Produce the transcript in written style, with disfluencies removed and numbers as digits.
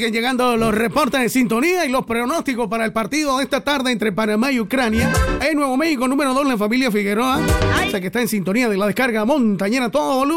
siguen llegando los reportes de sintonía y los pronósticos para el partido de esta tarde entre Panamá y Ucrania. En Nuevo México, número 2, la familia Figueroa. O sea que está en sintonía de la descarga montañera, todo volumen.